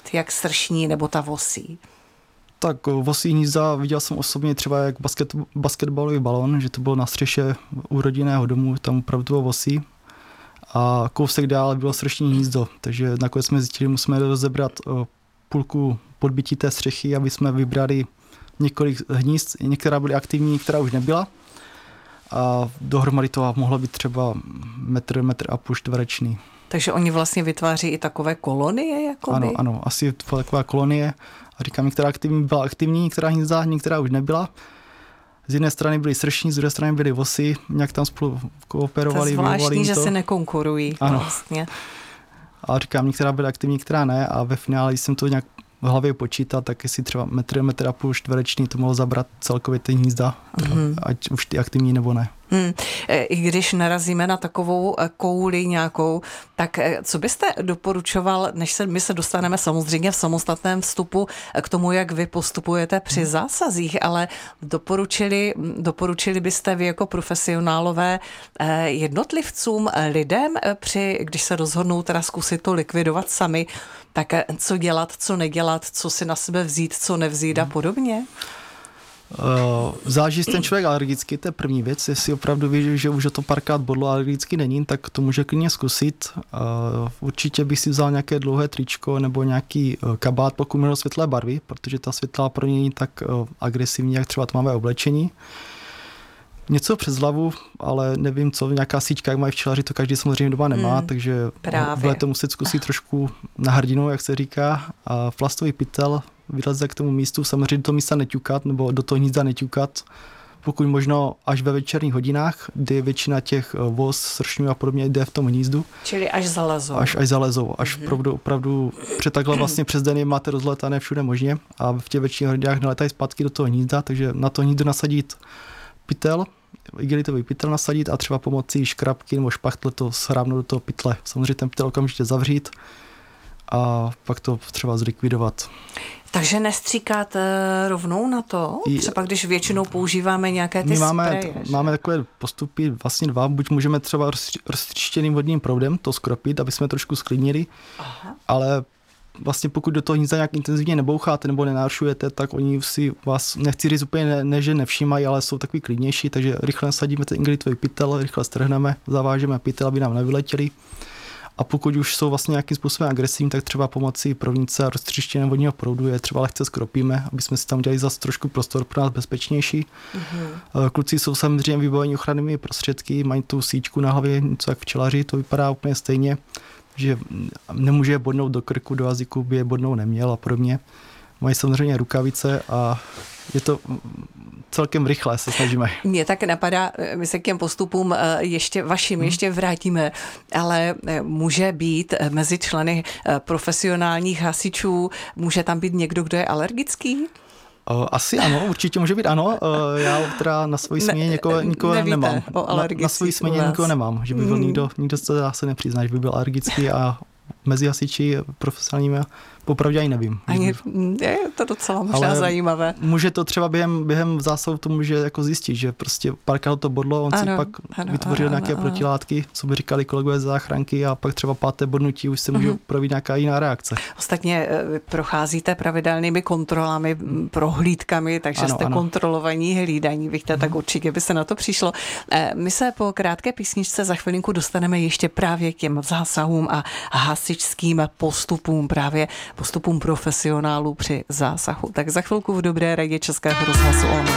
jak sršní nebo ta vosí? Tak vosí hnízda viděl jsem osobně třeba jak basketbalový balon, že to bylo na střeše u rodinného domu, tam opravdu bylo vosí. A kousek dál bylo sršní hnízdo, takže nakonec jsme zjistili, musíme rozebrat půlku podbytí té střechy, aby jsme vybrali několik hnízd, některá byly aktivní, některá už nebyla. A dohromady to mohlo být třeba metr a půl čtvereční. Takže oni vlastně vytváří i takové kolonie? Jakoby? Ano, asi taková kolonie. A říkám, některá byla aktivní, některá hnízda, některá už nebyla. Z jedné strany byly sršní, z druhé strany byly vosy, nějak tam spolu kooperovali. To je zvláštní, že si nekonkurují. Ano. Vlastně. A říkám, některá byla aktivní, některá ne. A ve finále, když jsem to nějak v hlavě počítal, tak jestli třeba metr a půl čtvereční to mohlo zabrat celkově ty hnízda, ať už ty aktivní nebo ne. I když narazíme na takovou kouli nějakou, tak co byste doporučoval, než my se dostaneme samozřejmě v samostatném vstupu k tomu, jak vy postupujete při zásazích, ale doporučili byste vy jako profesionálové jednotlivcům, lidem, když se rozhodnou teda zkusit to likvidovat sami, tak co dělat, co nedělat, co si na sebe vzít, co nevzít a podobně? Záleží, jestli ten člověk alergický, to je první věc. Jestli opravdu ví, že už o to párkrát bodlo alergický není, tak to může klidně zkusit. Určitě bych si vzal nějaké dlouhé tričko nebo nějaký kabát, pokud měl světlé barvy, protože ta světlá pro ně není tak agresivní, jak třeba tmavé oblečení. Něco přes hlavu, ale nevím co, nějaká síčka, jak mají včelaři, to každý samozřejmě doma nemá, takže bude to muset zkusit trošku na hrdinu, jak se říká. A plastový pytel, vyleze k tomu místu, samozřejmě do toho místa neťukat, nebo do toho hnízda neťukat, pokud možno až ve večerních hodinách, kdy většina těch vos, sršňů a podobně jde v tom hnízdu. Čili až zalezou. Až zalezou, až opravdu před takhle vlastně přes den je máte rozletané všude možně a v těch večerních hodinách neletají zpátky do toho hnízda, takže na to hnízdo nasadit pytel, igelitový pytel nasadit a třeba pomocí škrabky nebo špachtl to shrábnout do toho pytle. Samozřejmě ten pytel okamžitě zavřít a pak to třeba zlikvidovat. Takže nestříkat rovnou na to? Třeba když většinou používáme nějaké ty spreje. Máme takové postupy, vlastně dva. Buď můžeme třeba roztříštěným vodním proudem to skropit, aby jsme trošku sklidnili, ale vlastně pokud do toho hnízda nějak intenzivně neboucháte nebo nenárušujete, tak oni si vás, nechci říct úplně ne, že nevšímají, ale jsou takový klidnější, takže rychle nasadíme ten igelitový pytel, rychle strhneme, zavážeme pytel, aby nám nevyletěli. A pokud už jsou vlastně nějakým způsobem agresivní, tak třeba pomocí provnice a roztříštěného vodního proudu je třeba lehce skropíme, aby jsme si tam dělali zase trošku prostor pro nás bezpečnější. Kluci jsou samozřejmě vybaveni ochrannými prostředky, mají tu síčku na hlavě, něco jak včelaři, to vypadá úplně stejně, že nemůže je bodnout do krku, do jazyku by je bodnout neměl a podobně. Mají samozřejmě rukavice a je to celkem rychle, se snažíme. Mně tak napadá, my se k těm postupům ještě vrátíme, ale může být mezi členy profesionálních hasičů, může tam být někdo, kdo je alergický? Asi ano, určitě může být ano. Já teda na svojí směně nikoho nemám. Na svojí směně nikoho nemám, že by byl nikdo se nepřizná, že by byl alergický a mezi hasiči profesionálními popravdě ani nevím. Je to docela možná zajímavé. Může to třeba během zásahu to může jako zjistit, že prostě párkrát to bodlo, on si pak vytvořil nějaké protilátky, co by říkali kolegové z záchranky a pak třeba páté bodnutí už se může projevit nějaká jiná reakce. Ostatně procházíte pravidelnými kontrolami, prohlídkami, takže jste kontrolovaní, hlídaní, tak určitě by se na to přišlo. My se po krátké písničce za chvilinku dostaneme ještě právě k těm zásahům a hasičským postupům, právě postupům profesionálů při zásahu. Tak za chvilku v Dobré radě Českého rozhlasu Olomouc.